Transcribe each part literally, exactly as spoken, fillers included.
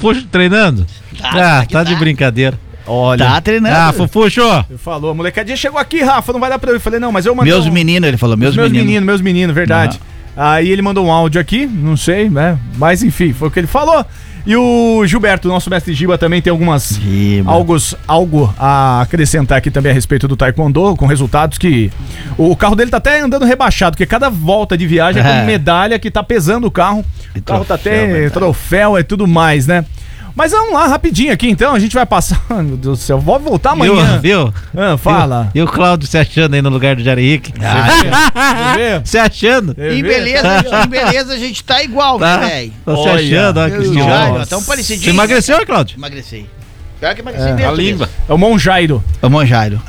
Fufuxo treinando? Tá, ah, tá de tá. brincadeira. Olha. Tá treinando. Ah, Fufuxo. Ele falou, a molecadinha chegou aqui, Rafa, não vai dar pra eu. Eu falei, não, mas eu mandei. Meus um... meninos, ele falou, meus, meus meninos. meninos, meus meninos, verdade. Uhum. Aí ele mandou um áudio aqui, não sei, né? Mas enfim, foi o que ele falou. E o Gilberto, nosso mestre Giba, também tem algumas algo, algo a acrescentar aqui também a respeito do Taekwondo, com resultados que o carro dele tá até andando rebaixado, porque cada volta de viagem é, é com medalha que tá pesando o carro. E o carro troféu, tá até medalha. Troféu e tudo mais, né? Mas vamos lá, rapidinho aqui então, a gente vai passar. Meu Deus do céu, vou voltar amanhã. Viu? viu? Ah, fala. E, e o Cláudio se achando aí no lugar do Jari Henrique. Ah, é. Se achando. Em beleza, em beleza a gente tá igual, tá, né, velho? Tá se achando, ó, que estilo. Tão parecidinho. Você emagreceu, né, Cláudio? Emagreci. Pior que emagreci é, mesmo. A língua. É o Monjairo. É o Monjairo.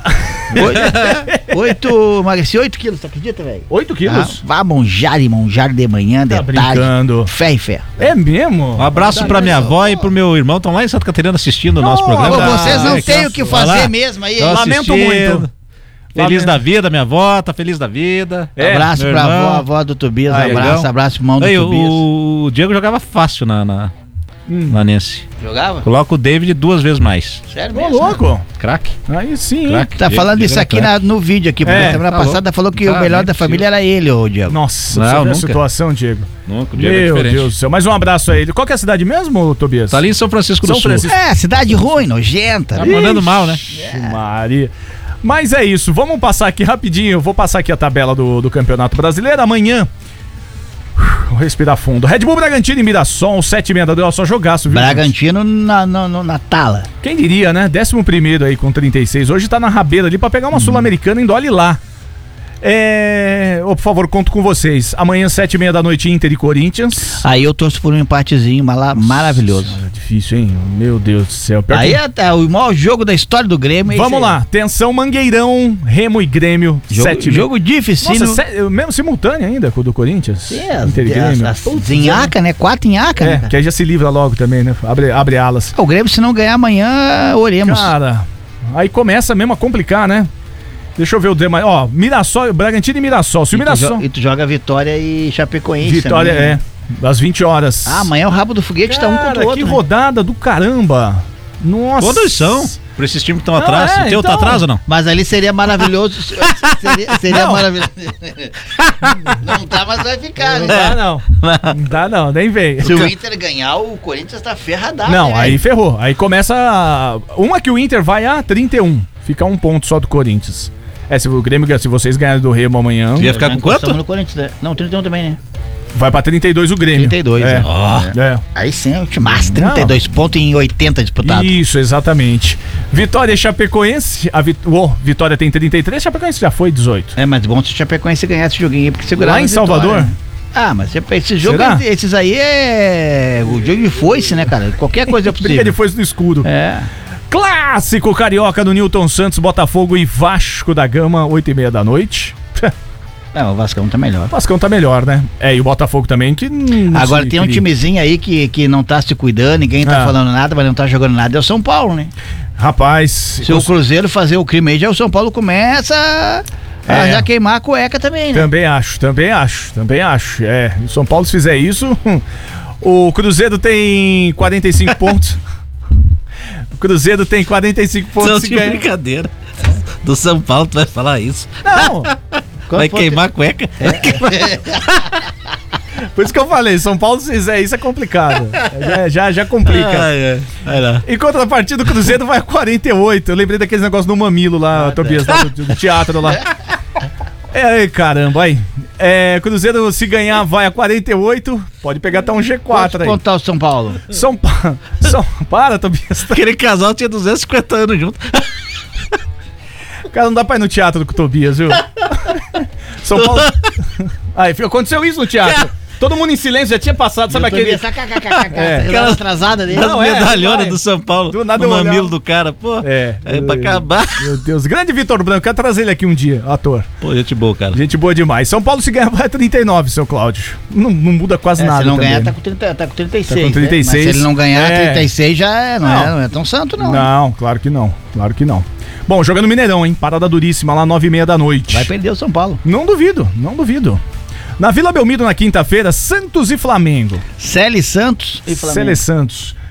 Oito, emagreci oito quilos, você acredita, velho? Oito quilos? Ah, vá monjar e monjar de manhã, de tá tarde. Brincando. Fé e fé. É mesmo? Um abraço pra minha avó e pro meu irmão, estão lá em Santa Catarina assistindo o nosso programa. Pô, vocês não ah, têm o que fazer mesmo aí. Lamento muito. Feliz da vida, minha avó, tá feliz da vida. É, abraço pra avó, avó do Tobias, Aí, abraço, legal. abraço pro irmão do Aí, Tobias. O Diego jogava fácil na, na, hum. na Nense. Jogava? Coloca o David duas vezes mais. Sério mesmo? Ô, louco. Craque. Aí sim. Crack. Tá Diego, falando Diego isso aqui na, no vídeo aqui, porque é, semana tá passada louco. falou que Tá, o melhor da família era ele, ô Diego. Nossa, não, você nunca. a situação, Diego. Nunca, o Diego Meu é diferente. Deus do céu. Mais um abraço a ele. Qual que é a cidade mesmo, Tobias? Tá ali em São Francisco do São Sul. Francisco. É, cidade ruim, nojenta. Tá mandando mal, né? É. Maria. Mas é isso, vamos passar aqui rapidinho. Vou passar aqui a tabela do, do Campeonato Brasileiro. Amanhã, vou respirar fundo. Red Bull Bragantino e Mirassol, sete e meia da noite, só jogaço, viu? Bragantino na, na, na tala. Quem diria, né? Décimo primeiro aí com trinta e seis. Hoje tá na rabeira ali pra pegar uma hum. Sul-Americana em Dolly lá. É... Oh, por favor, conto com vocês. Amanhã, sete e meia da noite, Inter e Corinthians. Aí eu torço por um empatezinho mala, maravilhoso. Nossa, é difícil, hein? Meu Deus do céu. Pior Aí que... é até o maior jogo da história do Grêmio. Vamos lá. Tensão, Mangueirão, Remo e Grêmio. Jogo, sete jogo difícil. Nossa, se... mesmo simultâneo ainda com o do Corinthians. É, Inter e Grêmio. As, as Zinhaca, né? Quatro Inhaca, é, né? que aí já se livra logo também, né? Abre, abre alas. O Grêmio, se não ganhar amanhã, oremos. Cara, aí começa mesmo a complicar, né? Deixa eu ver o demais. Ó, Mirassol, Bragantino e Mirassol. Se o Mirassol. Tu e tu joga Vitória e Chapecoense. Vitória, também, né? É. Às vinte horas. Ah, amanhã o rabo do foguete Cara, tá um contra o outro. Que rodada do caramba. Nossa. Todos são. Pra esses times que estão atrás. É, o teu então... tá atrás ou não? Mas ali seria maravilhoso. seria seria maravilhoso. Não tá, mas vai ficar, não né? Dá, não. Não dá, não. Nem vem. Se o Inter ganhar, o Corinthians tá ferradado. Não, né, aí ferrou. Aí começa. A... Uma que o Inter vai a trinta e um. Fica um ponto só do Corinthians. É, se o Grêmio, se vocês ganharem do Remo amanhã. Ia ficar com quanto? No Corinthians, né? Não, trinta e um também, né? Vai pra trinta e dois o Grêmio. trinta e dois, é. né? Oh. É. Aí sim, o time massa, trinta e dois pontos em oitenta disputados. Isso, exatamente. Vitória e Chapecoense. A Vit... oh, Vitória tem trinta e três, Chapecoense já foi dezoito. É, mas bom se o Chapecoense ganhar esse joguinho aí, porque segurava. Lá em Salvador? Ah, mas esse jogo, Será? esses aí é o jogo de foice, né, cara? Qualquer coisa é possível. Briga de foice no escuro. É. Clássico carioca no Newton Santos, Botafogo e Vasco da Gama, oito e meia da noite. Não, o Vascão tá melhor. O Vascão tá melhor, né? É, e o Botafogo também, que... Agora tem um queria. timezinho aí que, que não tá se cuidando, ninguém tá ah. falando nada, mas não tá jogando nada, é o São Paulo, né? Rapaz... Se eu... o Cruzeiro fazer o crime aí, já o São Paulo começa a é. já queimar a cueca também, né? Também acho, também acho, também acho. É, o São Paulo se fizer isso, o Cruzeiro tem quarenta e cinco pontos... O Cruzeiro tem quarenta e cinco pontos. Não, de ganha... brincadeira. Do São Paulo tu vai falar isso. Não. Vai queimar a cueca. É. Por isso que eu falei, São Paulo se fizer isso é complicado. Já, já, já complica. Ah, é. Vai lá. Em contrapartida, o Cruzeiro vai a quarenta e oito. Eu lembrei daqueles negócios no Mamilo lá, ah, Tobias, lá do, do teatro lá. É, caramba, aí. É, Cruzeiro, se ganhar, vai a quarenta e oito. Pode pegar até um G quatro Pode aí. contar o São Paulo. São Paulo. São... Para, Tobias. Aquele casal tinha duzentos e cinquenta anos junto. Cara, não dá pra ir no teatro com o Tobias, viu? São Paulo. Aí, aconteceu isso no teatro. Todo mundo em silêncio, já tinha passado, sabe aquele... É. Aquela atrasada dele. Não, é, medalhona do São Paulo, do nada no mamilo do cara, pô. É. É pra acabar. Meu Deus, grande Vitor Branco, quero trazer ele aqui um dia, ator. Pô, gente boa, cara. Gente boa demais. São Paulo se ganhar vai a trinta e nove, seu Cláudio. Não, não muda quase é, nada. Se não também. ganhar, tá com, trinta, tá com trinta e seis. Tá com trinta e seis. Né? Mas se ele não ganhar, é. trinta e seis já é, não, não. É, não é tão santo, não. Não, claro que não, claro que não. Bom, jogando Mineirão, hein? Parada duríssima lá, nove e meia da noite. Vai perder o São Paulo. Não duvido, não duvido. Na Vila Belmiro, na quinta-feira, Santos e Flamengo. Célio Santos e Flamengo. Célio Santos.